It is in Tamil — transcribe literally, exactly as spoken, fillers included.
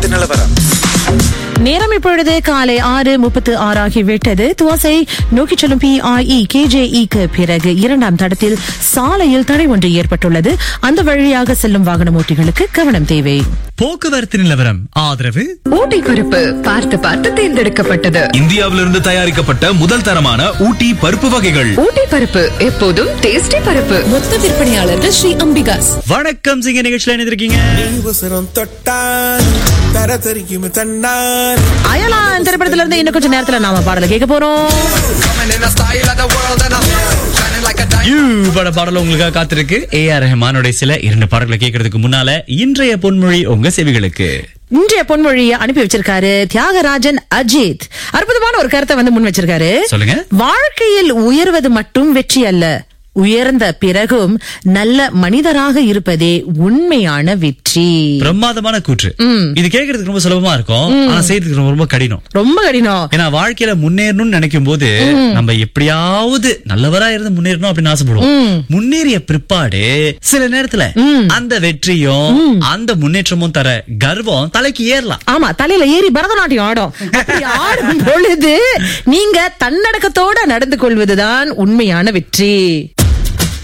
நிலவரம். நேரம் இப்பொழுது காலை ஆறு முப்பத்து ஆறு ஆகிவிட்டது. துவாசை நோக்கி செல்லும் பி ஐ இ கே ஜே இக்கு பிறகு இரண்டாம் தடத்தில் சாலையில் தடை ஒன்று ஏற்பட்டுள்ளது. அந்த வழியாக செல்லும் வாகன ஓட்டிகளுக்கு கவனம் தேவை. போக்குவரத்து நிலவரம் ஆதரவு ஊட்டி பருப்பு பார்த்து பார்த்து தேர்ந்தெடுக்கப்பட்டது. இந்தியாவிலிருந்து தயாரிக்கப்பட்ட முதல் தரமான ஊட்டி பருப்பு வகைகள். ஊட்டி பருப்பு எப்போதும் டேஸ்டி பருப்பு. மொத்த விற்பனையாளர்கள் ஸ்ரீ அம்பிகாஸ். வணக்கம் சிங்க நிகழ்ச்சியில இணைந்திருக்கீங்க. அயலான் திரைப்படத்துல இருந்து இன்னும் கொஞ்சம் நேரத்துல நாம பாடல கேட்க போறோம். பாடல உங்களுக்காக காத்திருக்கு. ஏ ஆர் ரஹ்மானுடைய சில இரண்டு பாடல்களை கேட்கறதுக்கு முன்னால இன்றைய பொன்மொழி உங்க செவிகளுக்கு. இன்றைய பொன்மொழியை அனுப்பி வச்சிருக்காரு தியாகராஜன் அஜித். அற்புதமான ஒரு கருத்தை வந்து முன் வச்சிருக்காரு. சொல்லுங்க. வாழ்க்கையில் உயர்வது மட்டும் வெற்றி அல்ல, உயர்ந்த பிறகும் நல்ல மனிதராக இருப்பதே உண்மையான வெற்றி. பிரமாதமான கூற்று. இது கேட்கறதுக்கு ரொம்ப சுலபமா இருக்கும், ஆனா செய்யறதுக்கு ரொம்ப ரொம்ப கடினம். ரொம்ப கடினம். ஏன்னா வாழ்க்கையில முன்னேறணும்னு நினைக்கும் போது நம்ம எப்படியாவது நல்லவரா இருந்து முன்னேறணும் அப்படின்னு ஆசைப்படுவோம். முன்னேறிய பிற்பாடு சில நேரத்துல அந்த வெற்றியும் அந்த முன்னேற்றமும் தர கர்வம் தலைக்கு ஏறலாம். ஆமா, தலையில ஏறி பரதநாட்டியம் ஆடும். அப்படி ஆடும் பொழுது நீங்க தன்னடக்கத்தோட நடந்து கொள்வதுதான் உண்மையான வெற்றி.